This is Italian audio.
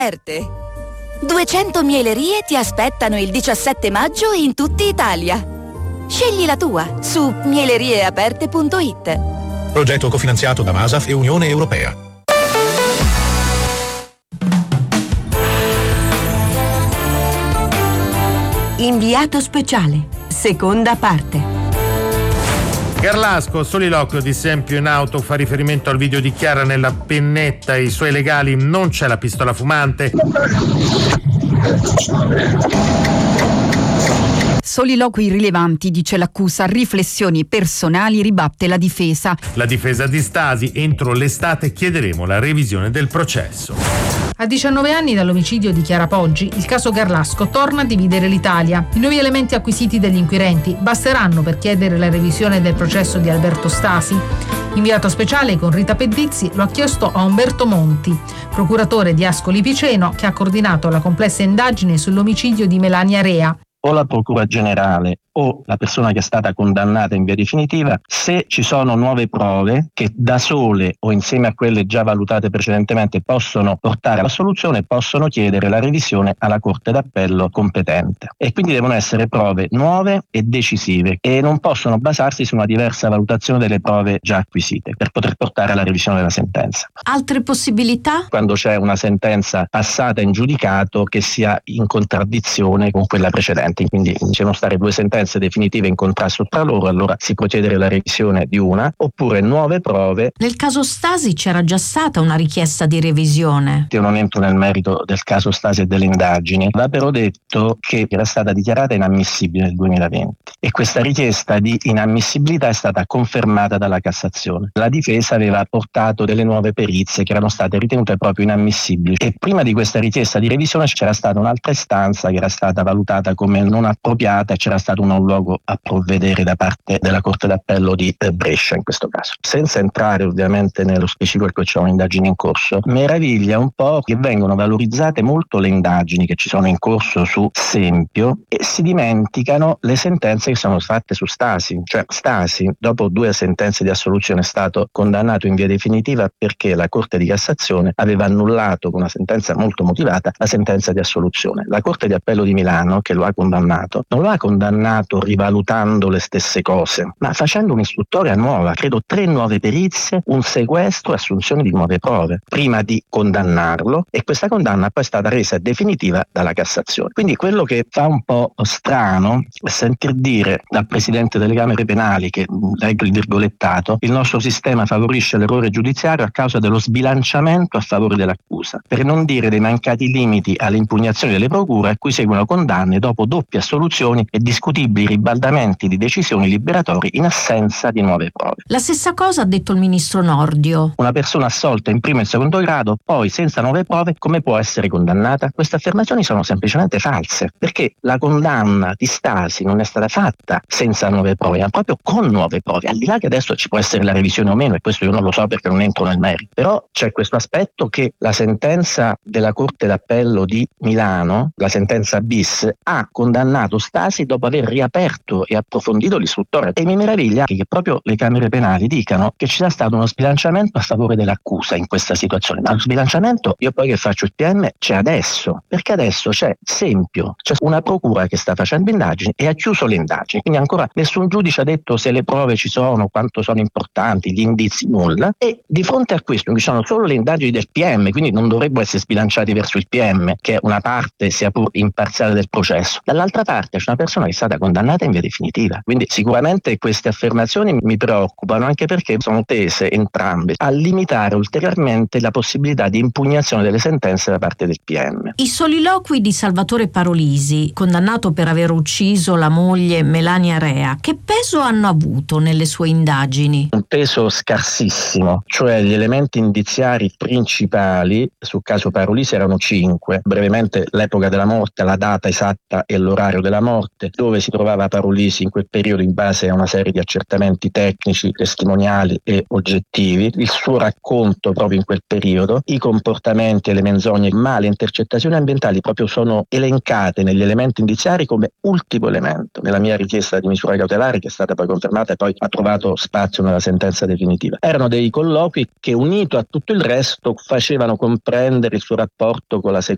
aperte. 200 mielerie ti aspettano il 17 maggio in tutta Italia. Scegli la tua su mielerieaperte.it. Progetto cofinanziato da Masaf e Unione Europea. Inviato speciale, seconda parte. Garlasco, soliloquio di Sempio in auto, fa riferimento al video di Chiara nella pennetta e i suoi legali, non c'è la pistola fumante. Soliloqui rilevanti, dice l'accusa, riflessioni personali, ribatte la difesa. La difesa di Stasi, entro l'estate chiederemo la revisione del processo. A 19 anni dall'omicidio di Chiara Poggi, il caso Garlasco torna a dividere l'Italia. I nuovi elementi acquisiti dagli inquirenti basteranno per chiedere la revisione del processo di Alberto Stasi? Inviato speciale con Rita Pedizzi lo ha chiesto a Umberto Monti, procuratore di Ascoli Piceno, che ha coordinato la complessa indagine sull'omicidio di Melania Rea. O la Procura Generale o la persona che è stata condannata in via definitiva, se ci sono nuove prove che da sole o insieme a quelle già valutate precedentemente possono portare alla soluzione, possono chiedere la revisione alla Corte d'Appello competente. E quindi devono essere prove nuove e decisive e non possono basarsi su una diversa valutazione delle prove già acquisite per poter portare alla revisione della sentenza. Altre possibilità? Quando c'è una sentenza passata in giudicato che sia in contraddizione con quella precedente, quindi devono stare due sentenze definitive in contrasto tra loro, allora si può chiedere la revisione di una, oppure nuove prove. Nel caso Stasi c'era già stata una richiesta di revisione. Io non entro nel merito del caso Stasi e delle indagini, va però detto che era stata dichiarata inammissibile nel 2020 e questa richiesta di inammissibilità è stata confermata dalla Cassazione. La difesa aveva portato delle nuove perizie che erano state ritenute proprio inammissibili e prima di questa richiesta di revisione c'era stata un'altra istanza che era stata valutata come non appropriata e c'era stato un luogo a provvedere da parte della Corte d'Appello di Brescia in questo caso. Senza entrare ovviamente nello specifico perché c'è un'indagine in corso, meraviglia un po' che vengono valorizzate molto le indagini che ci sono in corso su Sempio e si dimenticano le sentenze che sono fatte su Stasi. Cioè Stasi, dopo 2 sentenze di assoluzione, è stato condannato in via definitiva perché la Corte di Cassazione aveva annullato con una sentenza molto motivata la sentenza di assoluzione. La Corte di Appello di Milano, che lo ha condannato, non lo ha condannato rivalutando le stesse cose, ma facendo un'istruttoria nuova, credo 3 nuove perizie, un sequestro e assunzione di nuove prove, prima di condannarlo, e questa condanna poi è stata resa definitiva dalla Cassazione. Quindi quello che fa un po' strano è sentir dire dal Presidente delle Camere Penali, che leggo il virgolettato, il nostro sistema favorisce l'errore giudiziario a causa dello sbilanciamento a favore dell'accusa, per non dire dei mancati limiti alle impugnazioni delle procure a cui seguono condanne dopo doppie assoluzioni e discutibili ribaldamenti di decisioni liberatori in assenza di nuove prove. La stessa cosa ha detto il ministro Nordio. Una persona assolta in primo e secondo grado, poi senza nuove prove, come può essere condannata? Queste affermazioni sono semplicemente false, perché la condanna di Stasi non è stata fatta senza nuove prove, ma proprio con nuove prove, al di là che adesso ci può essere la revisione o meno, e questo io non lo so perché non entro nel merito. Però c'è questo aspetto che la sentenza della Corte d'Appello di Milano, la sentenza bis, ha condannato Stasi dopo aver riaperto e approfondito l'istruttoria, e mi meraviglia che proprio le Camere Penali dicano che ci sia stato uno sbilanciamento a favore dell'accusa in questa situazione. Ma lo sbilanciamento, io poi che faccio il PM, c'è adesso, perché adesso c'è Sempio, c'è una procura che sta facendo indagini e ha chiuso le indagini, quindi ancora nessun giudice ha detto se le prove ci sono, quanto sono importanti, gli indizi, nulla, e di fronte a questo ci sono solo le indagini del PM, quindi non dovrebbero essere sbilanciati verso il PM, che è una parte sia pur imparziale del processo. Dall'altra parte c'è una persona che è stata condannata in via definitiva, quindi sicuramente queste affermazioni mi preoccupano, anche perché sono tese entrambe a limitare ulteriormente la possibilità di impugnazione delle sentenze da parte del PM. I soliloqui di Salvatore Parolisi, condannato per aver ucciso la moglie Melania Rea, che peso hanno avuto nelle sue indagini? Un peso scarsissimo, cioè gli elementi indiziari principali sul caso Parolisi erano 5. Brevemente l'epoca della morte, la data esatta e l'orario della morte, dove si trovava Parolisi in quel periodo in base a una serie di accertamenti tecnici, testimoniali e oggettivi, il suo racconto proprio in quel periodo, i comportamenti e le menzogne, ma le intercettazioni ambientali proprio sono elencate negli elementi indiziari come ultimo elemento nella mia richiesta di misura cautelare, che è stata poi confermata e poi ha trovato spazio nella sentenza definitiva. Erano dei colloqui che, unito a tutto il resto, facevano comprendere il suo rapporto con la